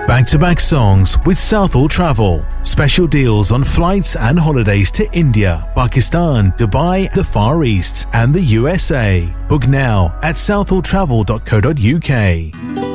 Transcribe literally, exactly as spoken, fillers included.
Back-to-back songs with Southall Travel. Special deals on flights and holidays to India, Pakistan, Dubai, the Far East and the U S A. Book now at southall travel dot co dot uk.